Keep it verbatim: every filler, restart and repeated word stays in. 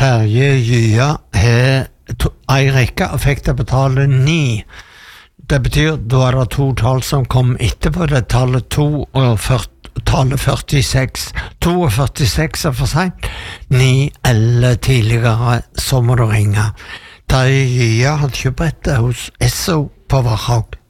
Terje Gya har ei rekke og fikk det betale ni. Det betyr, da er det to tall som kom etterpå, det er tallet to og førti, tallet førtiseks. to og førtiseks er for sent. ni eller tidligere, så må du ringe. Terje Gya hadde kjøpt brettet hos Esso på Varhaug.